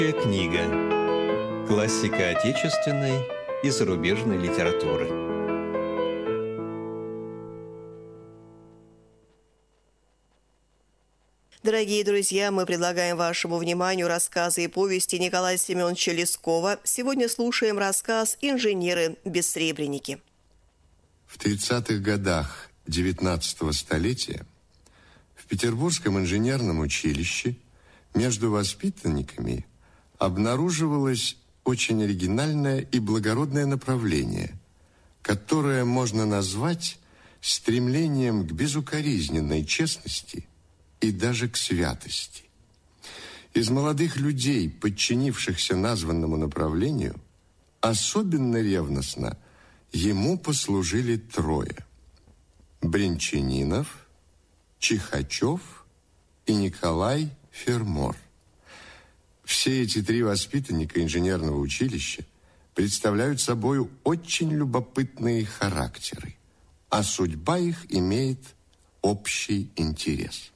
Книга. Классика отечественной и зарубежной литературы. Дорогие друзья, мы предлагаем вашему вниманию рассказы и повести Николая Семеновича Лескова. Сегодня слушаем рассказ «Инженеры-бессребреники». В 30-х годах 19-го столетия в Петербургском инженерном училище между воспитанниками обнаруживалось очень оригинальное и благородное направление, которое можно назвать стремлением к безукоризненной честности и даже к святости. Из молодых людей, подчинившихся названному направлению, особенно ревностно ему послужили трое: Брянчанинов, Чихачев и Николай Фермор. Все эти три воспитанника инженерного училища представляют собой очень любопытные характеры, а судьба их имеет общий интерес.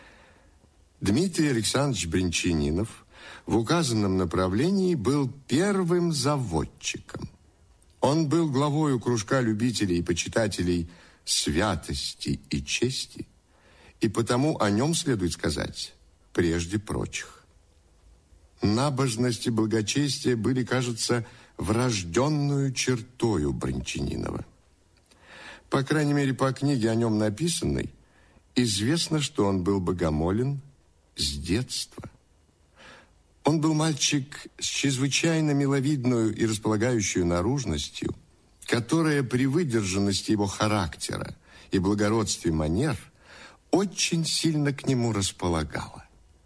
Дмитрий Александрович Брянчанинов в указанном направлении был первым заводчиком. Он был главою кружка любителей и почитателей святости и чести, и потому о нем следует сказать прежде прочих. Набожность и благочестие были, кажется, врожденную чертою Брянчанинова. По крайней мере, по книге о нем написанной, известно, что он был богомолен с детства. Он был мальчик с чрезвычайно миловидную и располагающую наружностью, которая при выдержанности его характера и благородстве манер очень сильно к нему располагала.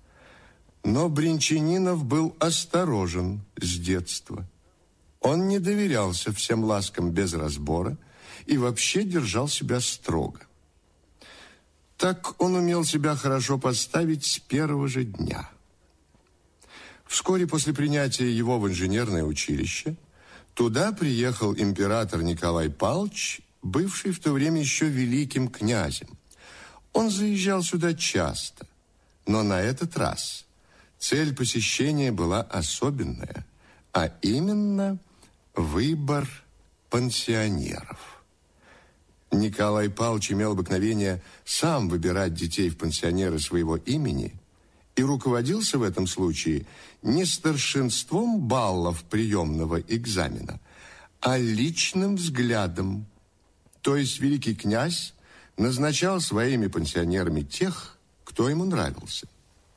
Но Брянчанинов был осторожен с детства. Он не доверялся всем ласкам без разбора и вообще держал себя строго. Так он умел себя хорошо подставить с первого же дня. Вскоре после принятия его в инженерное училище туда приехал император Николай Павлович, бывший в то время еще великим князем. Он заезжал сюда часто, но на этот раз цель посещения была особенная, а именно выбор пансионеров. Николай Павлович имел обыкновение сам выбирать детей в пансионеры своего имени и руководился в этом случае не старшинством баллов приемного экзамена, а личным взглядом. То есть великий князь назначал своими пансионерами тех, кто ему нравился.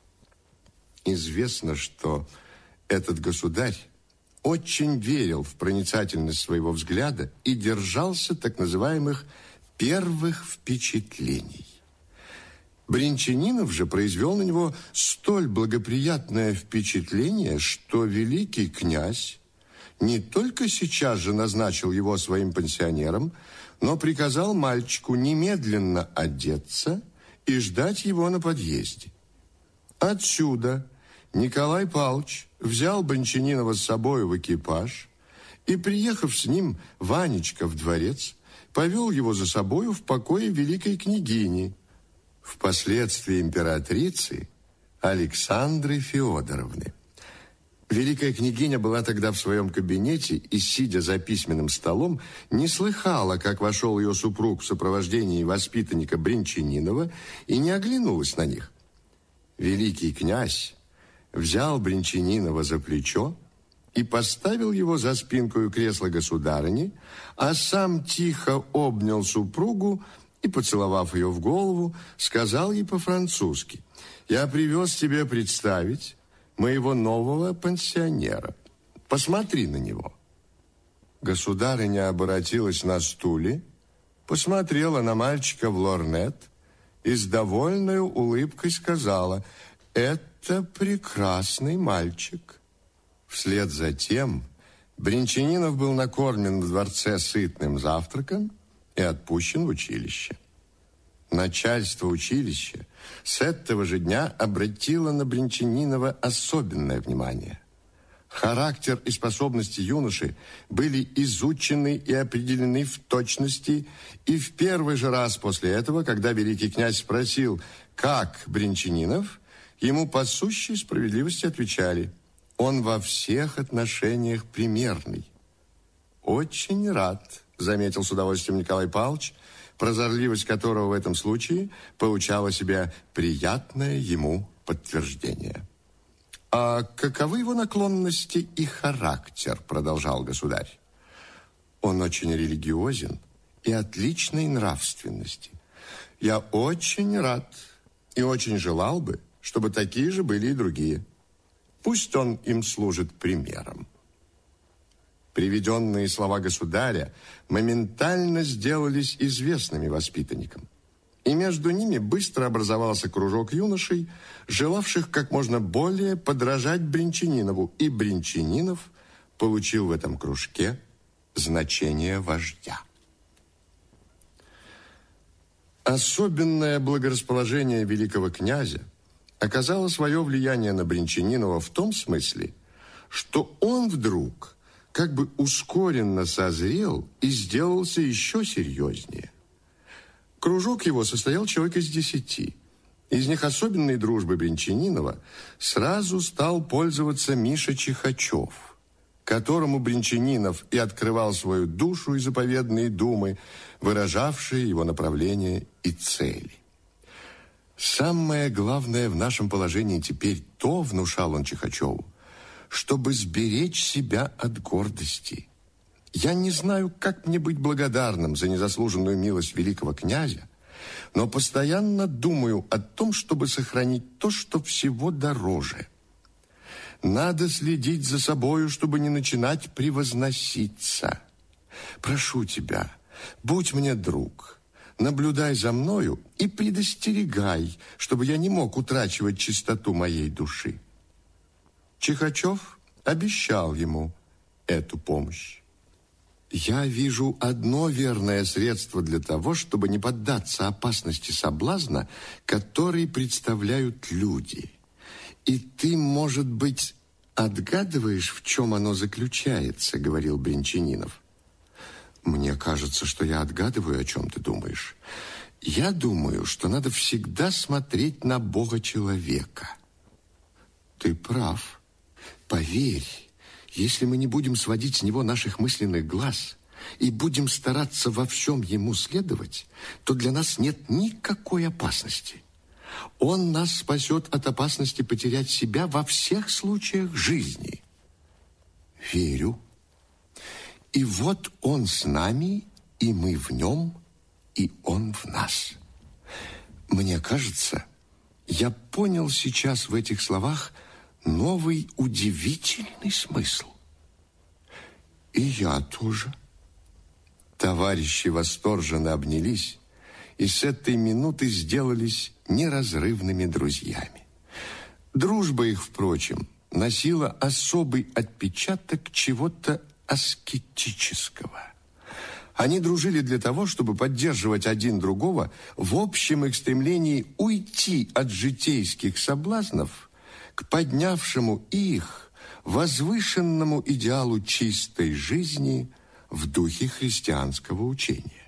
Известно, что этот государь очень верил в проницательность своего взгляда и держался так называемых первых впечатлений. Брянчанинов же произвел на него столь благоприятное впечатление, что великий князь не только сейчас же назначил его своим пансионером, но приказал мальчику немедленно одеться и ждать его на подъезде. Отсюда Николай Павлович взял Брянчанинова с собой в экипаж и, приехав с ним Ванечка в дворец, повел его за собою в покое великой княгини, впоследствии императрицы Александры Феодоровны. Великая княгиня была тогда в своем кабинете и, сидя за письменным столом, не слыхала, как вошел ее супруг в сопровождении воспитанника Брянчанинова, и не оглянулась на них. Великий князь взял Брянчанинова за плечо и поставил его за спинку кресла государыни, а сам тихо обнял супругу и, поцеловав ее в голову, сказал ей по-французски: «Я привез тебе представить моего нового пансионера. Посмотри на него». Государыня оборотилась на стуле, посмотрела на мальчика в лорнет и с довольной улыбкой сказала: «Это прекрасный мальчик». Вслед за тем Брянчанинов был накормлен в дворце сытным завтраком и отпущен в училище. Начальство училища с этого же дня обратило на Брянчанинова особенное внимание. Характер и способности юноши были изучены и определены в точности, и в первый же раз после этого, когда великий князь спросил, как Брянчанинов, ему по сущей справедливости отвечали: Он во всех отношениях примерный. Очень рад, заметил с удовольствием Николай Павлович, прозорливость которого в этом случае получала себе приятное ему подтверждение. «А каковы его наклонности и характер?» – продолжал государь. «Он очень религиозен и отличной нравственности. Я очень рад и очень желал бы, чтобы такие же были и другие. Пусть он им служит примером». Приведенные слова государя моментально сделались известными воспитанникам. И между ними быстро образовался кружок юношей, желавших как можно более подражать Бринчанинову, и Бринчанинов получил в этом кружке значение вождя. Особенное благорасположение великого князя оказало свое влияние на Бринчанинова в том смысле, что он вдруг как бы ускоренно созрел и сделался еще серьезнее. Кружок его состоял человек из 10. Из них особенной дружбы Бринчанинова сразу стал пользоваться Миша Чихачев, которому Бринчанинов и открывал свою душу и заповедные думы, выражавшие его направление и цели. Самое главное в нашем положении теперь то, внушал он Чихачеву, чтобы сберечь себя от гордости. Я не знаю, как мне быть благодарным за незаслуженную милость великого князя, но постоянно думаю о том, чтобы сохранить то, что всего дороже. Надо следить за собою, чтобы не начинать превозноситься. Прошу тебя, будь мне друг, наблюдай за мною и предостерегай, чтобы я не мог утрачивать чистоту моей души. Чихачев обещал ему эту помощь. Я вижу одно верное средство для того, чтобы не поддаться опасности соблазна, который представляют люди. И ты, может быть, отгадываешь, в чем оно заключается, говорил Бринчанинов. Мне кажется, что я отгадываю, о чем ты думаешь. Я думаю, что надо всегда смотреть на Бога человека. Ты прав. Поверь, если мы не будем сводить с него наших мысленных глаз и будем стараться во всем ему следовать, то для нас нет никакой опасности. Он нас спасет от опасности потерять себя во всех случаях жизни. Верю. И вот он с нами, и мы в нем, и он в нас. Мне кажется, я понял сейчас в этих словах новый удивительный смысл. И я тоже. Товарищи восторженно обнялись и с этой минуты сделались неразрывными друзьями. Дружба их, впрочем, носила особый отпечаток чего-то аскетического. Они дружили для того, чтобы поддерживать один другого в общем их стремлении уйти от житейских соблазнов к поднявшему их возвышенному идеалу чистой жизни в духе христианского учения.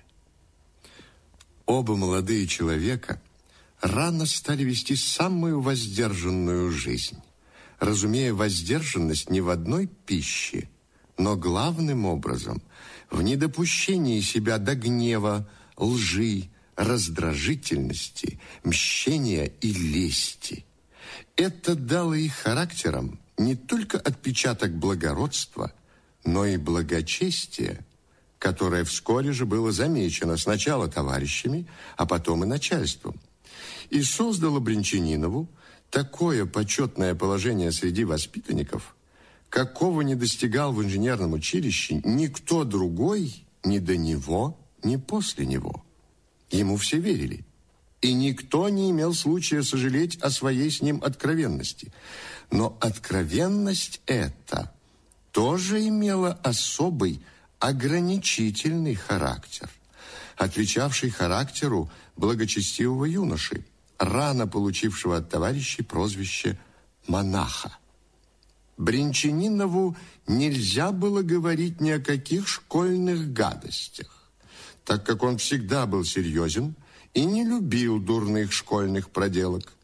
Оба молодые человека рано стали вести самую воздержанную жизнь, разумея воздержанность не в одной пище, но главным образом в недопущении себя до гнева, лжи, раздражительности, мщения и лести. Это дало их характерам не только отпечаток благородства, но и благочестия, которое вскоре же было замечено сначала товарищами, а потом и начальством, и создало Бринчанинову такое почетное положение среди воспитанников, какого не достигал в инженерном училище никто другой ни до него, ни после него. Ему все верили. И никто не имел случая сожалеть о своей с ним откровенности. Но откровенность эта тоже имела особый ограничительный характер, отвечавший характеру благочестивого юноши, рано получившего от товарищей прозвище «монаха». Бринчанинову нельзя было говорить ни о каких школьных гадостях, так как он всегда был серьезен и не любил дурных школьных проделок.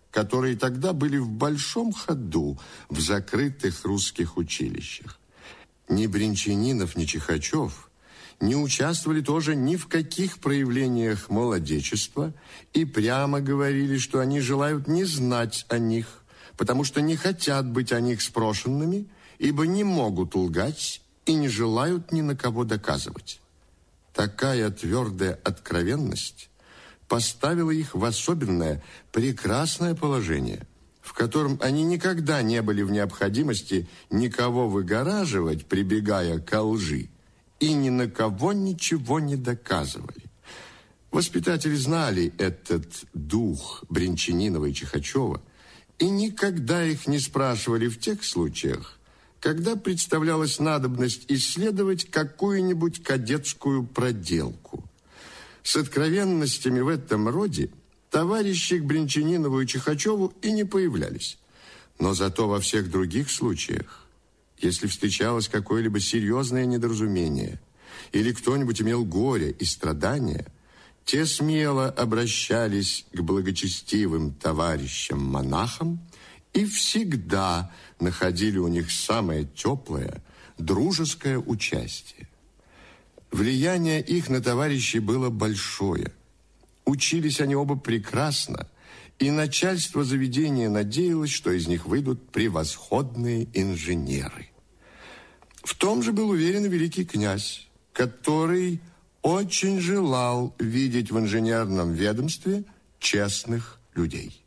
которые тогда были в большом ходу в закрытых русских училищах. Ни Бринчанинов, ни Чихачев не участвовали тоже ни в каких проявлениях молодечества и прямо говорили, что они желают не знать о них, потому что не хотят быть о них спрошенными, ибо не могут лгать и не желают ни на кого доказывать. Такая твердая откровенность поставила их в особенное прекрасное положение, в котором они никогда не были в необходимости никого выгораживать, прибегая ко лжи, и ни на кого ничего не доказывали. Воспитатели знали этот дух Бринчанинова и Чихачева и никогда их не спрашивали в тех случаях, когда представлялась надобность исследовать какую-нибудь кадетскую проделку. С откровенностями в этом роде товарищи к Бринчанинову и Чихачеву и не появлялись. Но зато во всех других случаях, если встречалось какое-либо серьезное недоразумение или кто-нибудь имел горе и страдания, те смело обращались к благочестивым товарищам-монахам и всегда находили у них самое теплое, дружеское участие. Влияние их на товарищей было большое. Учились они оба прекрасно, и начальство заведения надеялось, что из них выйдут превосходные инженеры. В том же был уверен великий князь, который очень желал видеть в инженерном ведомстве честных людей.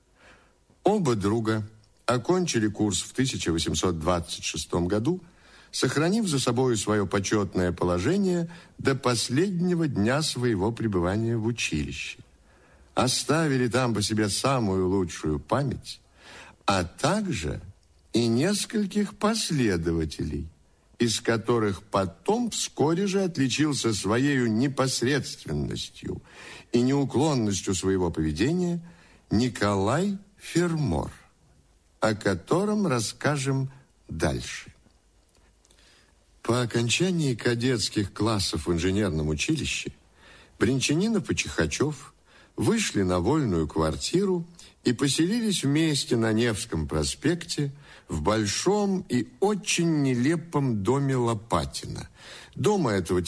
Оба друга окончили курс в 1826 году, сохранив за собой свое почетное положение до последнего дня своего пребывания в училище. Оставили там по себе самую лучшую память, а также и нескольких последователей, из которых потом вскоре же отличился своей непосредственностью и неуклонностью своего поведения Николай Фермор, о котором расскажем дальше. По окончании кадетских классов в инженерном училище Бринчанинов и Чихачев вышли на вольную квартиру и поселились вместе на Невском проспекте в большом и очень нелепом доме Лопатина. Дома этого